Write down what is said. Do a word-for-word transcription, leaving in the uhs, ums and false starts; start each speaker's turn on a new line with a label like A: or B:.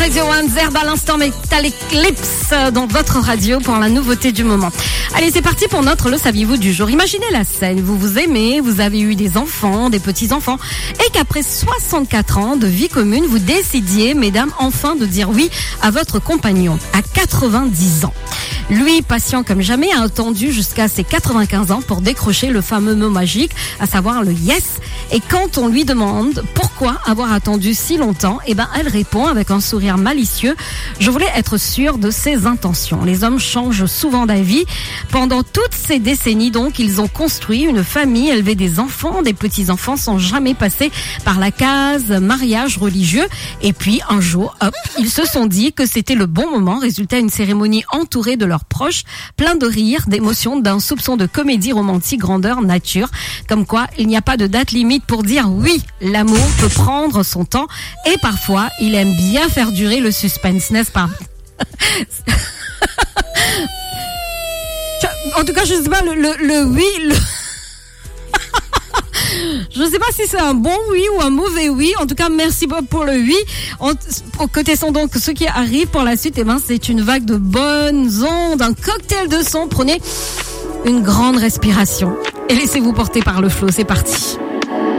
A: Radio One, Zerbe à l'instant Metal Eclipse dans votre radio pour la nouveauté du moment. Allez, c'est parti pour notre Le Saviez-vous du jour. Imaginez la scène, vous vous aimez, vous avez eu des enfants, des petits-enfants, et qu'après soixante-quatre ans de vie commune, vous décidiez, mesdames, enfin de dire oui à votre compagnon à quatre-vingt-dix ans. Lui, patient comme jamais, a attendu jusqu'à ses quatre-vingt-quinze ans pour décrocher le fameux mot magique, à savoir le yes. Et quand on lui demande pourquoi avoir attendu si longtemps, eh ben, elle répond avec un sourire malicieux: je voulais être sûre de ses intentions. Les hommes changent souvent d'avis. Pendant toutes ces décennies, donc, ils ont construit une famille, élevé des enfants, des petits-enfants, sans jamais passer par la case mariage religieux. Et puis, un jour, hop, ils se sont dit que c'était le bon moment. Résultat, une cérémonie entourée de leurs proches, plein de rires, d'émotions, d'un soupçon de comédie romantique grandeur nature. Comme quoi, il n'y a pas de date limite pour dire oui. L'amour peut prendre son temps et parfois, il aime bien faire durer le suspense, n'est-ce pas? En tout cas, je sais pas, le, le, le oui, le... je sais pas si c'est un bon oui ou un mauvais oui. En tout cas, merci Bob pour le oui. En, connaissons donc ce qui arrive pour la suite. Eh ben, c'est une vague de bonnes ondes, un cocktail de son. Prenez une grande respiration et laissez-vous porter par le flot. C'est parti.